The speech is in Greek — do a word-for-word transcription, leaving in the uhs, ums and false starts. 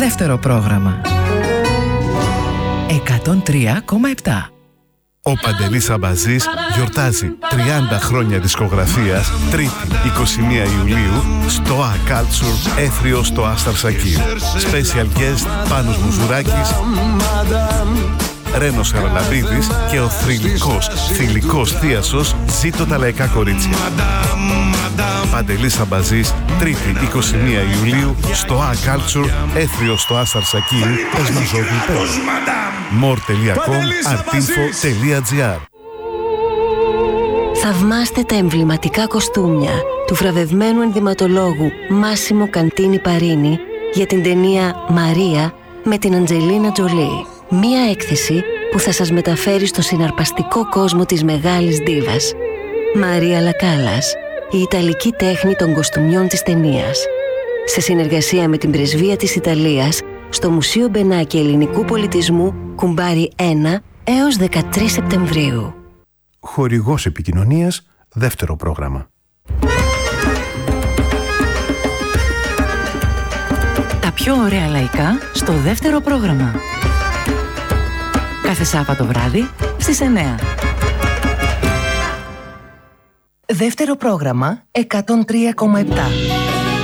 Δεύτερο πρόγραμμα. εκατόν τρία κόμμα επτά. Ο Παντελής Αμπαζής γιορτάζει τριάντα χρόνια δισκογραφίας, Τρίτη είκοσι μία Ιουλίου στο A Culture, Έθριο στο Άσταρ Σακίρ. Special guest Πάνος Μουζουράκης, Ρένος Χαραλαμπίδης και ο θρυλικός, θηλυκός θίασος Ζήτω τα λαϊκά κορίτσια. Παντελής Αμπαζής, Τρίτη είκοσι μία Ιουλίου στο A Culture, Έθριο στο Άσταρ Σακίρ, Εσμαζόγλου πέντε. μορ τελεία κομ, αρτίνφο τελεία τζι άρ. Θαυμάστε τα εμβληματικά κοστούμια του βραβευμένου ενδυματολόγου Μάσιμο Καντίνι Παρίνι για την ταινία «Μαρία» με την Αντζελίνα Τζολί. Μία έκθεση που θα σας μεταφέρει στο συναρπαστικό κόσμο της μεγάλης ντίβας. Μαρία Λακάλας, η ιταλική τέχνη των κοστούμιών της ταινίας. Σε συνεργασία με την Πρεσβεία της Ιταλίας στο Μουσείο Μπενάκη Ελληνικού Πολιτισμού, Κουμπάρι ένα έως δεκατρείς Σεπτεμβρίου. Χορηγός επικοινωνίας, δεύτερο πρόγραμμα. Τα πιο ωραία λαϊκά στο δεύτερο πρόγραμμα. Κάθε Σάββατο βράδυ στις εννιά. Δεύτερο πρόγραμμα εκατόν τρία κόμμα επτά.